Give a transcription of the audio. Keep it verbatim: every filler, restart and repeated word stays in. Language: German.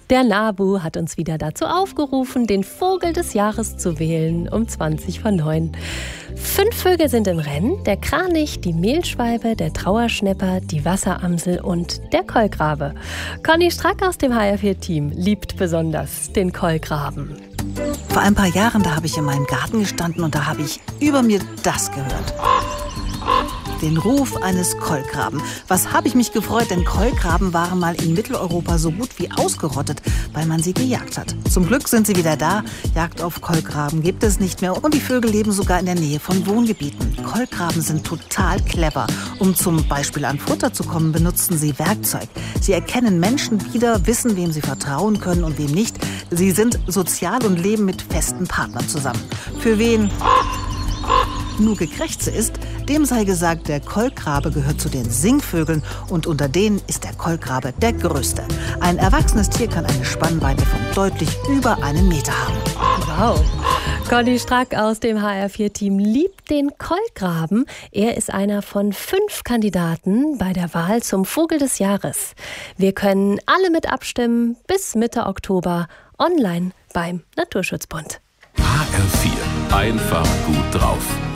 Der NABU hat uns wieder dazu aufgerufen, den Vogel des Jahres zu wählen, um zwanzig vor neun. Fünf Vögel sind im Rennen: der Kranich, die Mehlschwalbe, der Trauerschnäpper, die Wasseramsel und der Kolkrabe. Conny Strack aus dem H R vier Team liebt besonders den Kolkraben. Vor ein paar Jahren, da habe ich in meinem Garten gestanden und da habe ich über mir das gehört. Den Ruf eines Kolkraben. Was habe ich mich gefreut, denn Kolkraben waren mal in Mitteleuropa so gut wie ausgerottet, weil man sie gejagt hat. Zum Glück sind sie wieder da. Jagd auf Kolkraben gibt es nicht mehr und die Vögel leben sogar in der Nähe von Wohngebieten. Kolkraben sind total clever. Um zum Beispiel an Futter zu kommen, benutzen sie Werkzeug. Sie erkennen Menschen wieder, wissen, wem sie vertrauen können und wem nicht. Sie sind sozial und leben mit festen Partnern zusammen. Für wen Nuke Krächze ist, dem sei gesagt, der Kolkrabe gehört zu den Singvögeln und unter denen ist der Kolkrabe der größte. Ein erwachsenes Tier kann eine Spannweite von deutlich über einen Meter haben. Wow. Conny Strack aus dem H R vier Team liebt den Kolkraben. Er ist einer von fünf Kandidaten bei der Wahl zum Vogel des Jahres. Wir können alle mit abstimmen bis Mitte Oktober online beim Naturschutzbund. H R vier. Einfach gut drauf.